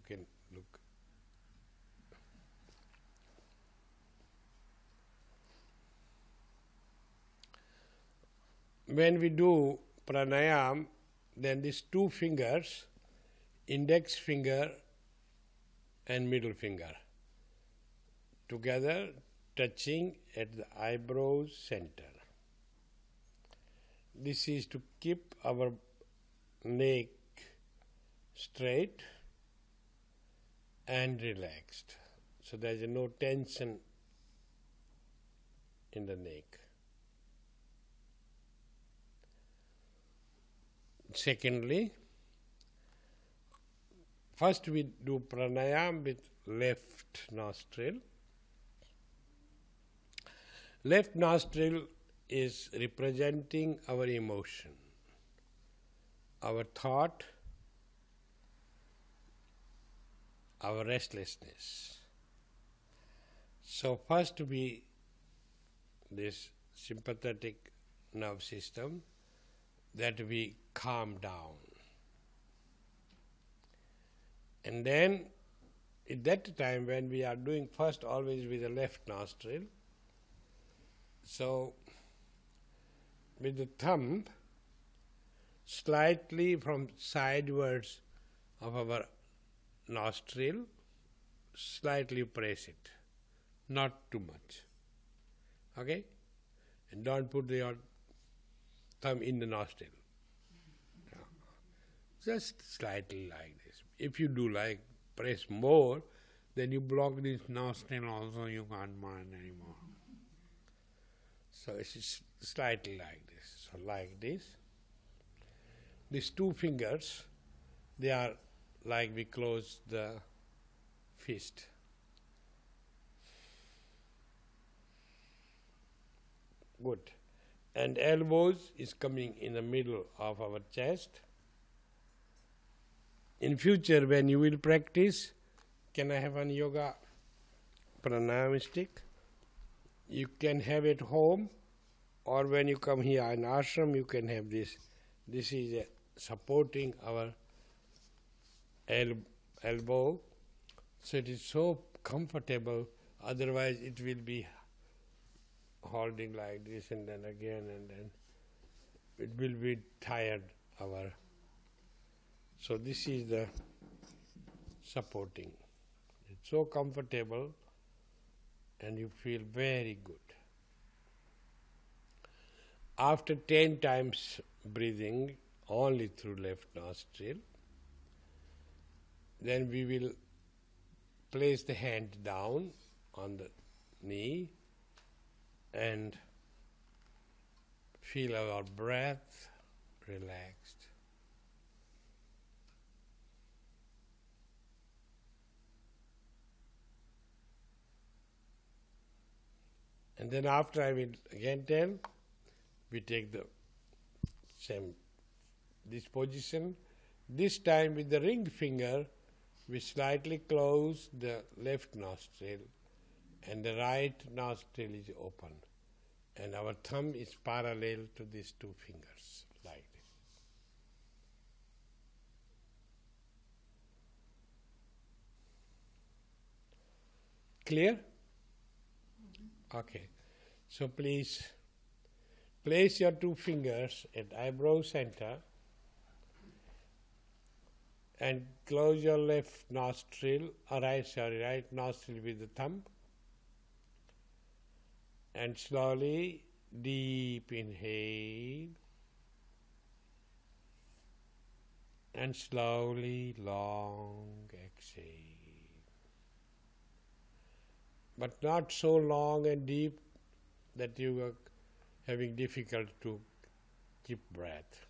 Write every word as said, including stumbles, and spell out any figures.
can look. When we do pranayam, then these two fingers, index finger and middle finger, together touching at the eyebrows center. This is to keep our neck straight and relaxed, so there is no tension in the neck. Secondly, first we do pranayam with left nostril. Left nostril is representing our emotion, our thought, our restlessness. So first we, this sympathetic nerve system, that we calm down. And then at that time when we are doing first always with the left nostril, so with the thumb slightly from sidewards of our nostril, slightly press it, not too much. Okay? And don't put your thumb in the nostril. No. Just slightly like this. If you do like press more, then you block this nostril also, you can't mind anymore. So it's slightly like this. So like this. These two fingers, they are like we close the fist. Good. And elbows is coming in the middle of our chest. In future, when you will practice, can I have an yoga pranayam stick? You can have it home, or when you come here in ashram, you can have this. This is uh, supporting our el elbow, so it is so comfortable. Otherwise, it will be holding like this and then again and then it will be tired our. So this is the supporting. It's so comfortable and you feel very good. After ten times breathing only through left nostril, then we will place the hand down on the knee and feel our breath relaxed. And then after I will again tell, we take the same, this position. This time with the ring finger, we slightly close the left nostril and the right nostril is open. And our thumb is parallel to these two fingers, like this. Clear? Mm-hmm. Okay. So please place your two fingers at eyebrow center and close your left nostril, or right, sorry, right nostril with the thumb. And slowly, deep inhale, and slowly, long exhale. But not so long and deep that you are having difficulty to keep breath.